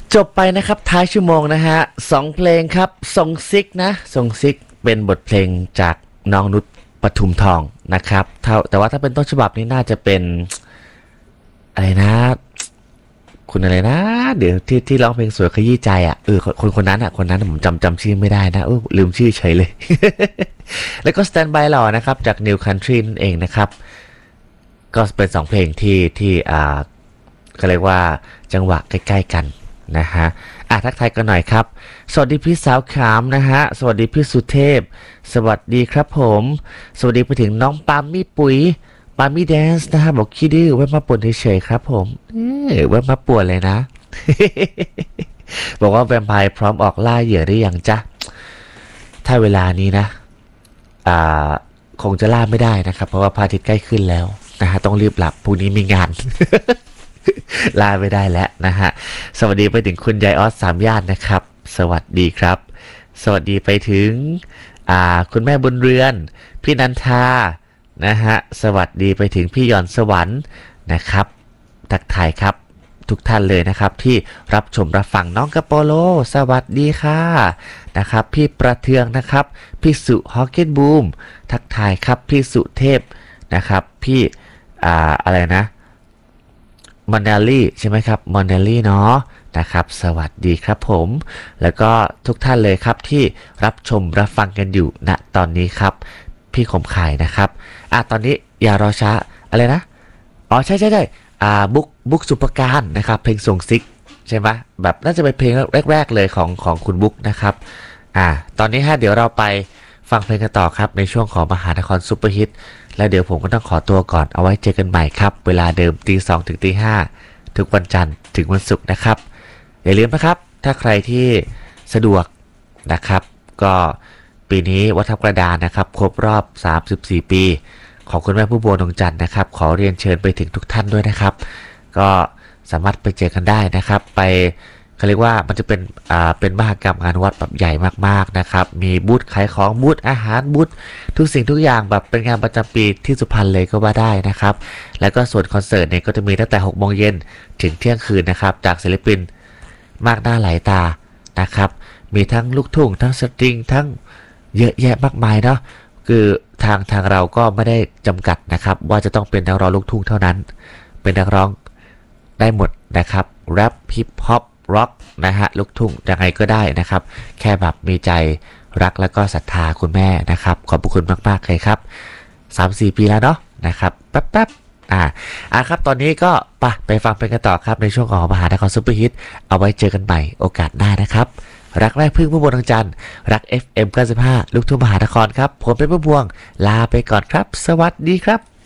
จบไปนะครับท้ายชั่วโมงนะฮะ2 เพลงครับทรงซิกนะทรงซิกเป็นบทเพลงจากน้องนุชปทุมทองนะครับแต่ว่าถ้าเป็นต้นฉบับนี้น่าจะเป็นอะไรนะคุณอะไรนะเดี๋ยวที่ร้องเพลงสวยขยี้ใจอ่ะคนนั้นอ่ะคนนั้นผมจำชื่อไม่ได้นะลืมชื่อเฉยเลย แล้วก็ Stand by หล่อนะครับจาก New Country นั่นเองนะครับก็เป็น2 เพลงที่ก็เรียกว่าจังหวะใกล้ๆกันนะฮะทักทายกันหน่อยครับสวัสดีพี่สาวขามนะฮะสวัสดีพี่สุเทพสวัสดีครับผมสวัสดีไปถึงน้องปามี่ปุ๋ยปามี่แดนซ์นะฮะบอกขี้ดื้อแวะมาป่วนเฉยๆครับผมแวะมาป่วนเลยนะ บอกว่าแวมไพร์พร้อมออกล่าเหยื่อหรือยังจ๊ะถ้าเวลานี้นะอ่าคงจะล่าไม่ได้นะครับเพราะว่าพระอาทิตย์ใกล้ขึ้นแล้วนะฮะต้องรีบหลับพรุ่งนี้มีงาน ลาไม่ได้แล้วนะฮะสวัสดีไปถึงคุณยายออส3 ย่านนะครับสวัสดีครับสวัสดีไปถึงคุณแม่บุญเรือนพี่นันทานะฮะสวัสดีไปถึงพี่หย่อนสวรรค์นะครับทักทายครับทุกท่านเลยนะครับที่รับชมรับฟังน้องกระโปโลสวัสดีค่ะนะครับพี่ประเทืองนะครับพี่สุฮอกเก็ตบูมทักทายครับพี่สุเทพนะครับพี่อะไรนะมอนเนลลี่ใช่ไหมครับมอนเนลลี่เนาะนะครับสวัสดีครับผมแล้วก็ทุกท่านเลยครับที่รับชมรับฟังกันอยู่ณตอนนี้ครับพี่ขมข่ายนะครับตอนนี้อย่ารอช้าอะไรนะใช่บุ๊กสุปการนะครับเพลงส่งซิกใช่ไหมแบบน่าจะเป็นเพลงแรกๆเลยของคุณบุ๊กนะครับตอนนี้เดี๋ยวเราไปฟังเพลงกันต่อครับในช่วงของมหานครซุปเปอร์ฮิตแล้วเดี๋ยวผมก็ต้องขอตัวก่อนเอาไว้เจอกันใหม่ครับเวลาเดิมตี 2 ถึงตี 5ทุกวันจันทร์ถึงวันศุกร์นะครับอย่าลืมนะครับถ้าใครที่สะดวกนะครับก็ปีนี้วัดทับกระดานนะครับครบรอบ34 ปีของคุณแม่ผู้บัวดวงจันทร์นะครับขอเรียนเชิญไปถึงทุกท่านด้วยนะครับก็สามารถไปเจอกันได้นะครับไปเขาเรียกว่ามันจะเป็นมหกรรมงานวัดแบบใหญ่มากๆนะครับมีบูธขายของบูธอาหารบูธทุกสิ่งทุกอย่างแบบเป็นงานประจำปีที่สุพรรณเลยก็ว่าได้นะครับแล้วก็ส่วนคอนเสิร์ตเนี่ยก็จะมีตั้งแต่6 โมงเย็นถึงเที่ยงคืนนะครับจากศิลปินมากหน้าหลายตานะครับมีทั้งลูกทุ่งทั้งสตริงทั้งเยอะแยะมากมายเนาะคือทางเราก็ไม่ได้จำกัดนะครับว่าจะต้องเป็นนักร้องลูกทุ่งเท่านั้นเป็นนักร้องได้หมดนะครับแรปฮิปฮอปร็อกนะฮะลูกทุ่งยังไงก็ได้นะครับแค่แบบมีใจรักแล้วก็ศรัทธาคุณแม่นะครับขอบคุณมากๆเลยครับ3-4 ปีแล้วเนาะนะครับแป๊บครับตอนนี้ก็ไปฟังเพลงกันต่อครับในช่วงของมหานครซุปเปอร์ฮิตเอาไว้เจอกันใหม่โอกาสหน้านะครับรักแรกพึ่งผู้บนทางจันทร์รัก FM 95ลูกทุ่งมหานครครับผมเป็นผู้บวงลาไปก่อนครับสวัสดีครับ